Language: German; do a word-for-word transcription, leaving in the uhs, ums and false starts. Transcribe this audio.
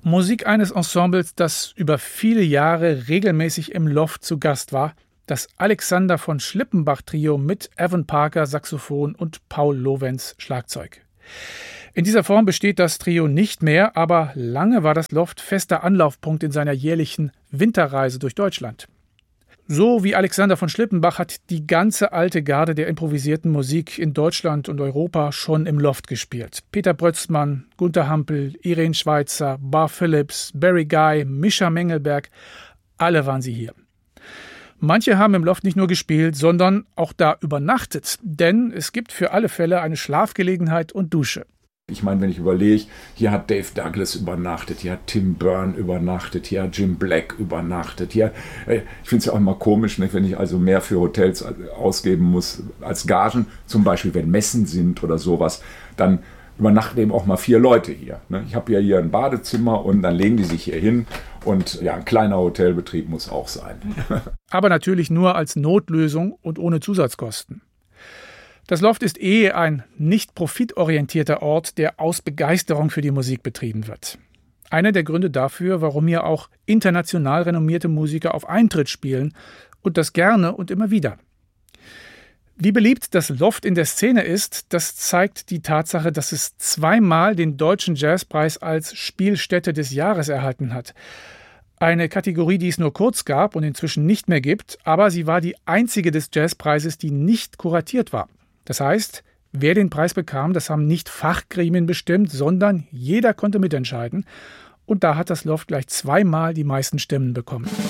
Musik eines Ensembles, das über viele Jahre regelmäßig im Loft zu Gast war. Das Alexander von Schlippenbach Trio mit Evan Parker Saxophon und Paul Lovenz Schlagzeug. In dieser Form besteht das Trio nicht mehr, aber lange war das Loft fester Anlaufpunkt in seiner jährlichen Winterreise durch Deutschland. So wie Alexander von Schlippenbach hat die ganze alte Garde der improvisierten Musik in Deutschland und Europa schon im Loft gespielt. Peter Brötzmann, Gunther Hampel, Irene Schweizer, Bar Phillips, Barry Guy, Mischa Mengelberg, alle waren sie hier. Manche haben im Loft nicht nur gespielt, sondern auch da übernachtet, denn es gibt für alle Fälle eine Schlafgelegenheit und Dusche. Ich meine, wenn ich überlege, hier hat Dave Douglas übernachtet, hier hat Tim Byrne übernachtet, hier hat Jim Black übernachtet. Hier, ich finde es ja auch immer komisch, ne, wenn ich also mehr für Hotels ausgeben muss als Gagen, zum Beispiel wenn Messen sind oder sowas, dann übernachten eben auch mal vier Leute hier. Ne? Ich habe ja hier ein Badezimmer und dann legen die sich hier hin und ja, ein kleiner Hotelbetrieb muss auch sein. Aber natürlich nur als Notlösung und ohne Zusatzkosten. Das Loft ist eh ein nicht profitorientierter Ort, der aus Begeisterung für die Musik betrieben wird. Einer der Gründe dafür, warum hier auch international renommierte Musiker auf Eintritt spielen und das gerne und immer wieder. Wie beliebt das Loft in der Szene ist, das zeigt die Tatsache, dass es zweimal den Deutschen Jazzpreis als Spielstätte des Jahres erhalten hat. Eine Kategorie, die es nur kurz gab und inzwischen nicht mehr gibt, aber sie war die einzige des Jazzpreises, die nicht kuratiert war. Das heißt, wer den Preis bekam, das haben nicht Fachgremien bestimmt, sondern jeder konnte mitentscheiden. Und da hat das Loft gleich zweimal die meisten Stimmen bekommen.